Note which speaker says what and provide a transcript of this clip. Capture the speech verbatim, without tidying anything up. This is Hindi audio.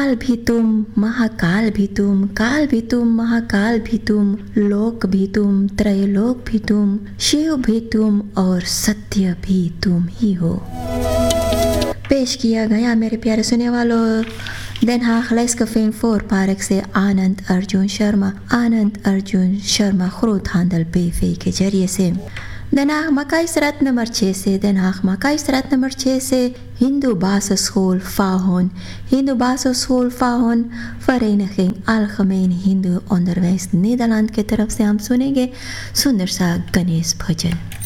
Speaker 1: काल भी तुम, महाकाल भी तुम, काल भी तुम, महाकाल भी तुम, लोक भी तुम, त्रैलोक भी तुम, शिव भी तुम और सत्य भी तुम ही हो। पेश किया गया मेरे प्यारे सुनने वालों Den Haag Leescafé Voorpark से आनंद अर्जुन शर्मा आनंद Arjun Sharma groothandel B V के जरिए से। Den Haag मकाई straat नंबर छः से Den Haag मकाई straat नंबर छः से Hindu basisschool Vahon Hindu basisschool Vahon Vereniging Algemeen Hindoe Onderwijs Nederland की तरफ से हम सुनेंगे सुंदर सा गणेश भजन।